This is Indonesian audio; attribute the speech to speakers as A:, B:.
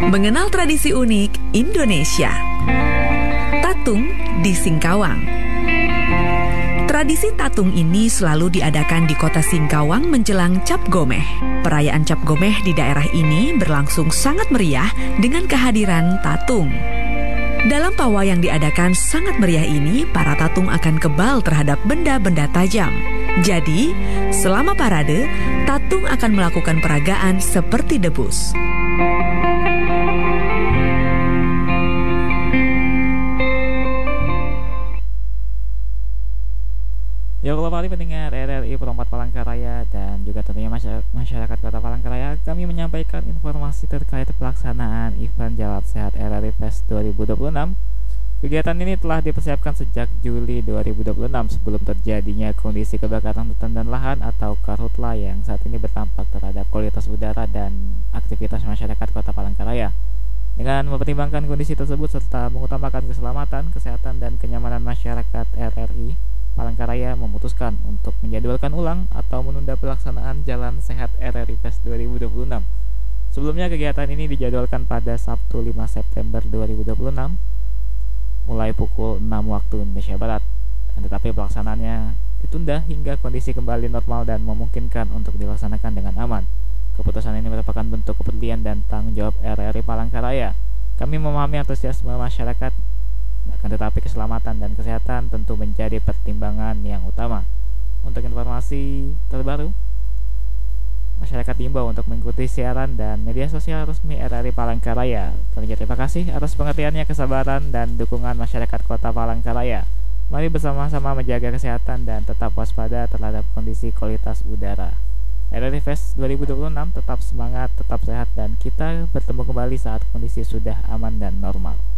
A: Mengenal tradisi unik Indonesia. Tatung di Singkawang. Tradisi tatung ini selalu diadakan di kota Singkawang menjelang Cap Gomeh. Perayaan Cap Gomeh di daerah ini berlangsung sangat meriah dengan kehadiran tatung. Dalam pawai yang diadakan sangat meriah ini, para tatung akan kebal terhadap benda-benda tajam. Jadi, selama parade, tatung akan melakukan peragaan seperti debus.
B: Ya, kembali pendengar RRI Perompat Palangkaraya dan juga tentunya masyarakat Kota Palangkaraya, kami menyampaikan informasi terkait pelaksanaan event Jalan Sehat RRI Fest 2026. Kegiatan ini telah dipersiapkan sejak Juli 2026 sebelum terjadinya kondisi kebakaran hutan dan lahan atau karhutla yang saat ini berdampak terhadap kualitas udara dan aktivitas masyarakat Kota Palangkaraya. Dengan mempertimbangkan kondisi tersebut serta mengutamakan keselamatan, kesehatan, dan kenyamanan masyarakat RRI, Palangkaraya memutuskan untuk menjadwalkan ulang atau menunda pelaksanaan Jalan Sehat RRI Fest 2026. Sebelumnya kegiatan ini dijadwalkan pada Sabtu 5 September 2026 mulai pukul 6 waktu Indonesia Barat. Tetapi pelaksanaannya ditunda hingga kondisi kembali normal dan memungkinkan untuk dilaksanakan dengan aman. Keputusan ini merupakan bentuk kepedulian dan tanggung jawab RRI Palangkaraya. Kami memahami antusiasme masyarakat, akan tetapi keselamatan dan kesehatan tentu menjadi pertimbangan yang utama. Untuk informasi terbaru, masyarakat diimbau untuk mengikuti siaran dan media sosial resmi RRI Palangkaraya. Terima kasih atas pengertiannya, kesabaran, dan dukungan masyarakat Kota Palangkaraya. Mari bersama-sama menjaga kesehatan dan tetap waspada terhadap kondisi kualitas udara. RRI Fest 2026 tetap semangat, tetap sehat, dan kita bertemu kembali saat kondisi sudah aman dan normal.